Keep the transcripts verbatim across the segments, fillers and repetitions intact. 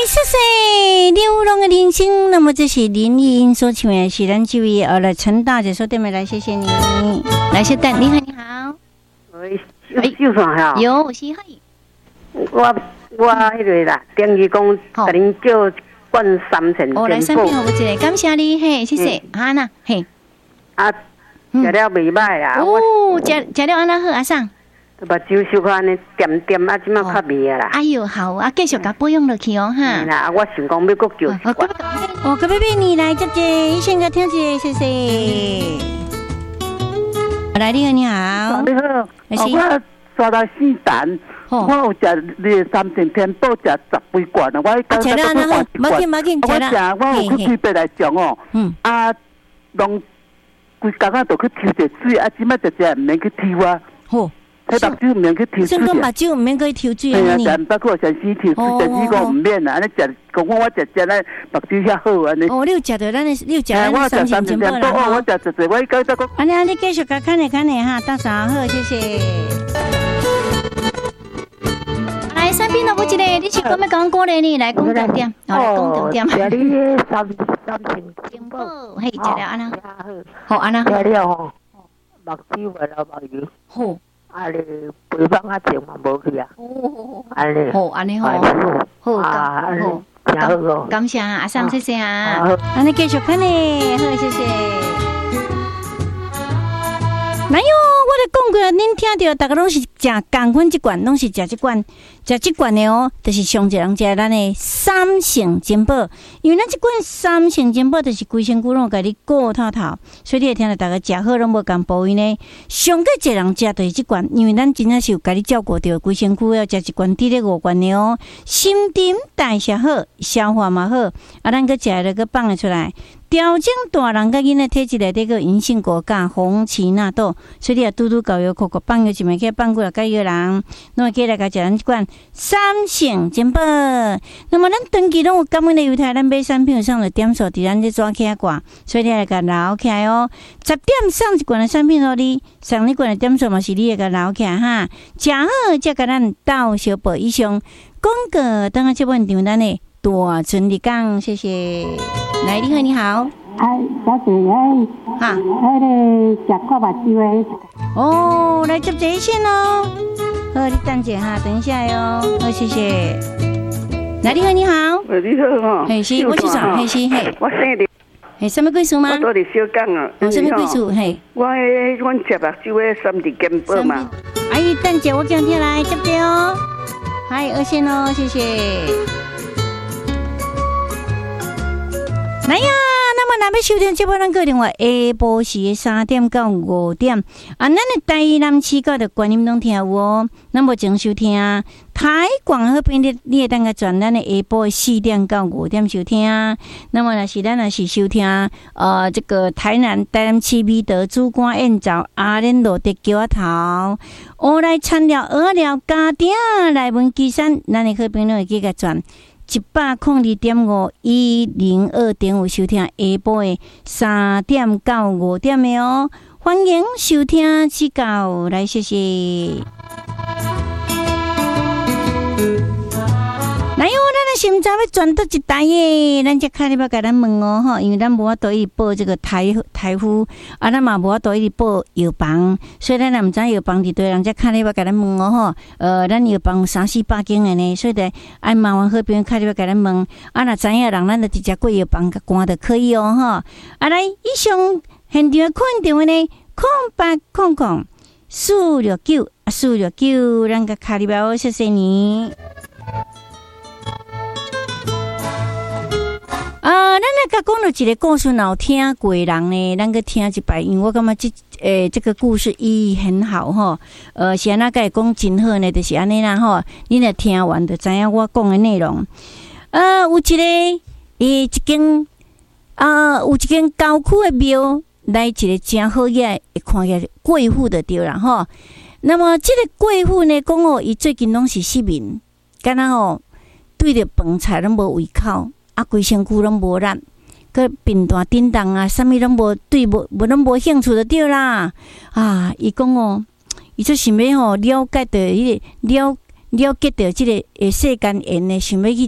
谢谢流浪的铃声。那么这是林忆英所唱的，是咱这位呃来陈大姐说对没？来，谢谢你。来，小蛋，你好，你好。 喂，有啥哈？ 有，是嗨。 我我迄个啦，等于讲，甲恁叫灌三千。 哦，来三片好不？这个感谢你，嘿，谢谢。啊那，嘿。 啊，食了袂歹啦。 哦，食食了安那好，阿桑。 目睭小可安尼点点啊，即马较微啊啦。 哎呦，好啊，继续甲保养落去哦哈。 是啦，我想讲要搁叫。 哦，隔壁妹你来接接，医生个听姐，谢谢。来，你好，你好。 你好，我刷到四蛋，我有食你三千天宝，食十杯罐啊，我刚才都买一罐。我食，我有去推白来种哦。嗯。啊，拢规工仔都去抽一水，啊，即摆直接唔免去抽啊。好。睇目睭唔免去抽水。 先讲目睭唔免去抽水啊！ 係啊，包括上次抽水，但是講唔免啊，安尼食，講我我食食咧目睭遐好安尼。哦， 你有食到咱誒，你有食咱誒三千金寶啦。 哦，我食食食，我搞得個。 安尼安尼繼續甲看下看下哈，打啥好？謝謝。來，三邊落一個，你是講要講過嚟呢？來講重點，哦，來講重點。 食你三三千金寶，嘿，食了安那。好安那。 食了吼，目睭為了目睭。好。啊！你背包啊，錢嘛冇去啊！哦，安尼， 好，安尼好，好， 啊，好，真好哦！ 感謝阿生，謝謝啊！安尼繼續看呢，好，謝謝。哪有？我咧講過，恁聽到大家攏是食共款一罐，攏是食一罐，食一罐的哦，就是上一人食咱的三成金寶，因為咱一罐三成金寶就是規身軀攏甲你顧透透，所以你會聽到大家食好攏無共部位呢。上個一人食就是一罐，因為咱真正是有甲你照顧到規身軀，要食一罐滴咧五罐的哦，心臟代謝好，消化嘛好，啊，咱個食了個放得出來。調整大人甲囡仔體質內底個銀杏果乾、紅芪納豆，所以你啊拄拄搞藥口口放藥就咪去放過來甲藥人，那麼起來甲食咱一罐三成金寶。那麼咱長期攏有感恩的猶太，咱買產品上的點數佇咱這抓起來掛，所以你來甲留起來哦。十點送一罐的產品互你，送一罐的點數嘛是你來甲留起來哈。食好才甲咱鬥小寶以上廣告，等下這本場咱的大春日講，謝謝。來，你好，你好。 哎，小姐，哎， 哈， 那个食看目睭的。 哦，来接这一线哦。好，你等一下，等一下哟。好，谢谢。来，你好，你好。 喂，你好哈。 嘿，是，我是啥？嘿，是嘿。 我生的。 嘿，什么贵数吗？ 我到底小讲啊。 哦，什么贵数？嘿。 我诶，阮食目睭的三滴金宝嘛。 阿姨，等一下，我叫你来接接哦。嗨，二线哦，谢谢。来呀！那么，咱要收听这波咱个电话，下晡时的三点到五点，啊，咱的台南市角的观音拢听有哦。咱无前收听台广好边的，你会当个转咱的下晡四点到五点收听。那么，若是咱若是收听呃这个台南台南市美德主管宴造阿莲路的桥头，我来参了鹅寮家庭来文基山，咱的好朋友会记个转。一百空二点五一零二点五收听下晡的三點到五點的哦，歡迎收聽指教，來謝謝。來喲，咱的心臟要轉到一台耶，咱才開始要甲咱問哦吼，因為咱無法度一直報這個台台風，啊，咱嘛無法度一直報藥房，所以咱也毋知藥房佇對，人才開始要甲咱問哦吼。呃，咱藥房有三四百間的呢，所以得愛麻煩好朋友開始要甲咱問，啊，若知影人，咱就直接過藥房甲關就可以哦吼。啊，來以上現場看電話呢，空八空空四六九啊四六九，咱個開始要謝謝你。啊，咱来甲讲到一个故事，有听过人呢，咱个听一摆，因为我感觉这诶、欸、这个故事意义很好吼。呃，是安那个讲真好呢，就是安尼啦吼。你若听完就知影我讲的内容。呃，有一个诶一间啊，有一间郊区的庙，来一个真好嘢，会看起来贵妇的对啦吼。那么这个贵妇呢，讲哦，伊最近拢是失眠，敢若吼对着饭菜拢无胃口。啊，规身躯拢无力，佮病大叮当啊，啥物拢无对无无拢无兴趣就对啦。啊，伊讲哦，伊就想要吼了解到迄个了了解到即个诶世间缘呢，想要去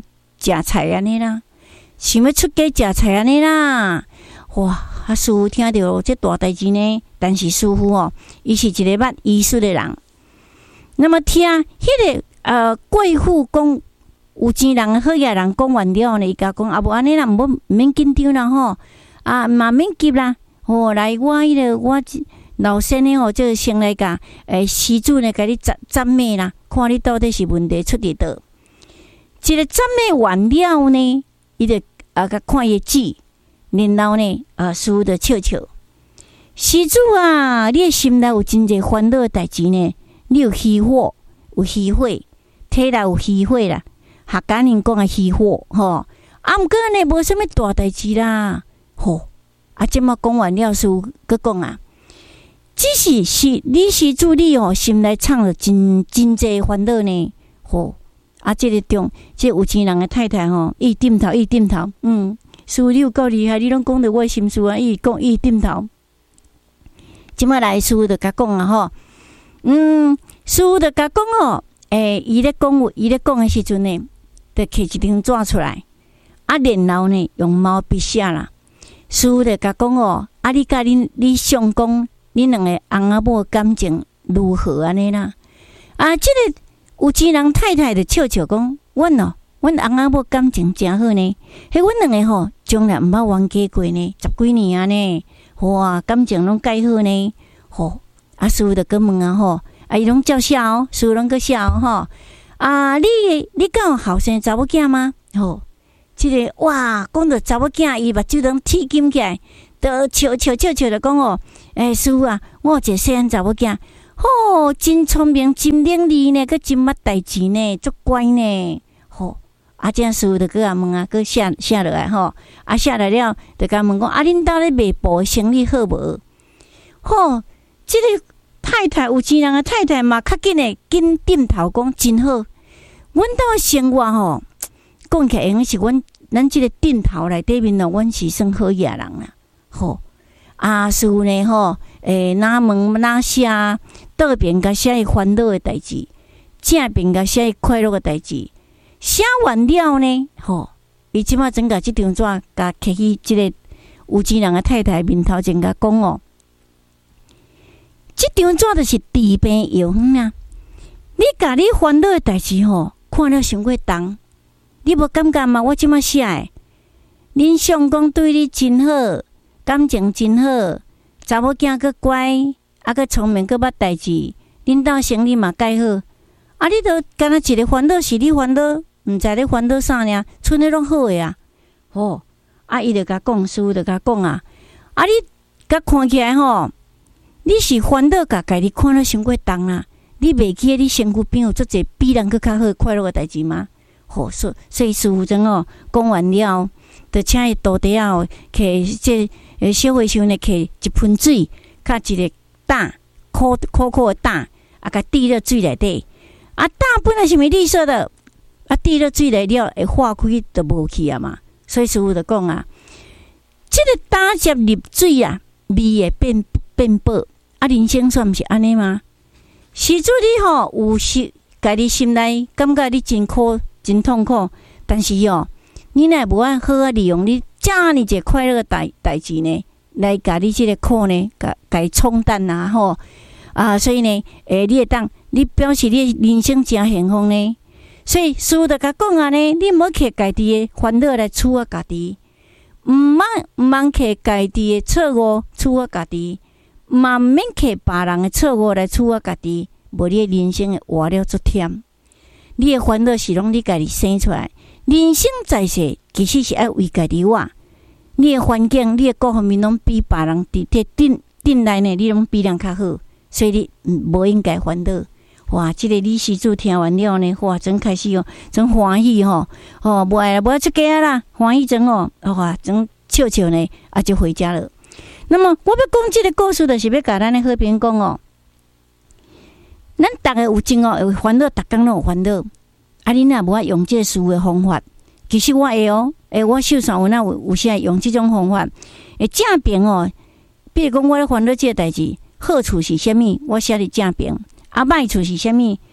食菜安尼啦，想要出家食菜安尼啦。哇！啊，师傅听到这大代志呢，但是师傅哦，伊是一个捌医术的人。那么听迄、那个呃贵妇讲有钱人好野人讲完了呢，伊甲讲啊无安尼啦，毋免毋免紧张啦吼，啊嘛免急啦，吼、哦、来我迄、那个我老先呢吼，就先来甲诶施主呢，甲你斩斩灭啦，看你到底是问题出伫倒。一个斩灭完了呢，伊就啊甲看伊指。然后呢，啊，师父就笑笑，施主啊，你的心内有真侪烦恼的代志呢，你有虚火，有虚火，体内有虚火啦，客家人讲的虚火，吼，啊，毋过呢，无啥物大代志啦，吼，啊，即马讲完了，师父佮讲啊，只是是你施主你哦，心内藏了真真侪烦恼呢，吼，啊，即、这个中，即、这个、有钱人的太太吼，伊点头，伊点头，嗯。师父，你有够厉害，你拢讲着我的心事啊！伊讲伊点头，即摆来师父就甲讲啊吼，嗯，师父就甲讲哦，诶、欸，伊咧讲，伊咧讲的时阵呢，就摕一张纸出来，啊，然后呢用毛笔写啦。师父就甲讲哦，啊，你甲恁你相公，恁两个翁仔某感情如何安尼啦？啊，即、这个有钱人太太就笑笑讲，阮哦。阮翁仔某感情真好呢，迄阮两个吼，从来毋捌冤家过呢，十几年啊呢，哇，感情拢介好呢，吼，啊，师父就佮问啊吼，啊，伊拢照写哦，师父拢佮写哦吼，啊，你你敢有后生查某囝吗？吼，即、这个哇，讲到查某囝，伊目睭拢铁金起来，都笑笑笑笑就讲哦，诶、欸，师父啊，我有一个细汉查某囝，吼，真聪明，真伶俐呢，佮真捌代志呢，足乖呢，吼。啊，这样师父就搁啊问啊，搁写写落来吼。啊，写来了，就甲问讲啊，恁兜咧卖布生意好无？吼，即、这个太太有钱人的太太嘛，较紧诶，紧点头讲真好。阮兜诶生活吼，讲起来用是阮咱即个点头内底面咯，阮是算好野人啦。吼，啊，师父呢吼，诶、欸，哪问哪写，倒边甲写伊烦恼诶代志，正边甲写伊快乐诶代志。写完了呢，吼，伊即马整个即张纸，甲摕去即个有钱人的太太面头前甲讲哦，即张纸就是治病药方啊。你甲你烦恼的代志吼，看了伤过重，你无感觉吗？我即马写的，恁相公对你真好，感情真好，查某囝佫乖，啊佫聪明，佫捌代志，恁兜生意嘛介好。啊！你都干那一个烦恼是你烦恼，毋知你烦恼啥呢？剩诶拢好诶啊！吼，啊，伊就甲讲，师父就甲讲啊，啊，你甲看起来吼，你是烦恼甲家己看了伤过重啦。你袂记得你身躯边有足侪比人佫较好快乐诶代志吗？吼，所所以师父真哦讲完了，就请伊徒弟啊，摕这诶小和尚呢，摕一盆水，甲一个胆，苦苦苦诶胆，啊，甲滴入水内底。啊，胆本来是咪绿色的，啊，滴了水来了会化开就无去啊嘛。所以师父就讲啊，这个胆汁入水啊，味会变变薄。啊，人生算毋是安尼吗？施主你吼有时家己心内感觉你真苦真痛苦，但是哦，你若无按好啊利用你遮尔一个快乐的代代志呢，来甲你即个苦呢，甲甲伊冲淡啊吼啊，所以呢，诶，你会当。你表示你人生真幸福呢，所以师父就甲讲啊呢，你莫摕家己的烦恼来处啊家己，毋茫毋茫摕家己的错误处啊家己，嘛毋免摕别人的错误来处啊家己，无你的人生会活了足忝。你的烦恼是拢你家己生出来，人生在世其实是爱为家己活。你的环境、你的各方面拢比别人伫伫顶顶内呢，你拢比人较好，所以你无应该烦恼。哇！这个李施主听完了呢，哇，真开心哦，真欢喜吼、哦，哦，无爱无爱出家啦，欢喜真哦，哇，真笑笑呢，啊，就回家了。那么我要讲这个故事，就是要甲咱的好朋友讲哦，咱逐个有情哦，有烦恼，逐工拢有烦恼。啊，你若无爱用这个师父的方法，其实我会哦，诶，我手上有那有有时用这种方法，诶，正边哦，比如讲我咧烦恼这个代志，好处是啥物？我写伫正边。啊，歹处是啥物？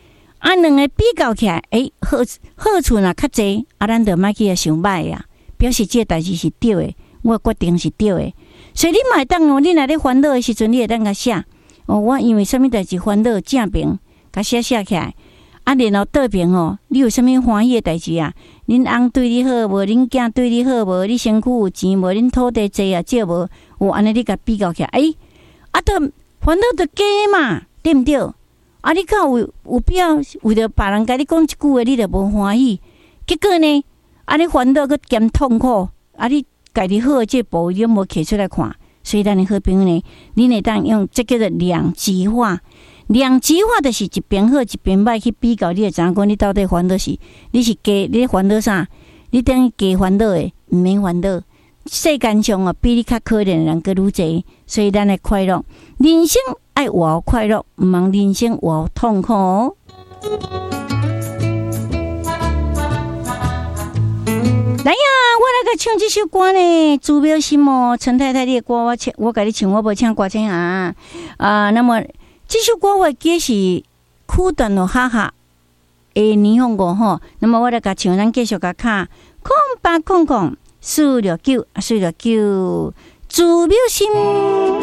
啊，两个比较起来，诶、欸，好好处若较济，啊，咱就莫去啊想歹啊，表示这个代志是对的，我决定是对的。所以你嘛会当哦，你若咧烦恼的时阵，你会当甲写哦，我因为什么代志烦恼，正面甲写写起来。啊，然后倒边哦，你有啥物欢喜的代志啊？恁翁对你好无？恁囝对你好无？你身躯有钱无？恁土地济啊少无？有安尼你甲比较起来，诶、欸，啊，都烦恼都假嘛，对毋对？啊，你看有有必要为着别人甲你讲一句话，你就无欢喜，结果呢，啊，你烦恼佮兼痛苦，啊，你家己好这部分你无摕出来看，所以咱的好朋友呢，恁会当用这叫做两极化。两极化就是一边好一边歹去比较，你会知影讲你到底烦恼是你是加你烦恼啥？你等于加烦恼的，毋免烦恼。世间上哦，比你较可怜的人佫愈侪，所以咱的快乐，人生爱活快乐，毋通人生活痛苦哦。来呀，我来甲唱这首歌呢，朱标心哦，陈太太的歌，我唱，我甲你唱，我无唱歌星啊啊，那么。这首歌我记是苦段咯哈哈诶霓虹歌吼，那么我来甲唱，咱继续甲卡空八空空四六九四六九，朱标心。